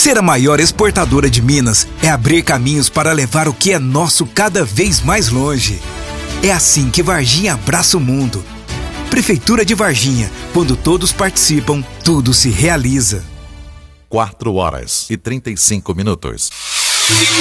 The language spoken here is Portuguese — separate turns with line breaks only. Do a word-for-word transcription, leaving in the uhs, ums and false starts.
Ser a maior exportadora de Minas é abrir caminhos para levar o que é nosso cada vez mais longe. É assim que Varginha abraça o mundo. Prefeitura de Varginha, quando todos participam, tudo se realiza.
quatro horas e trinta e cinco minutos.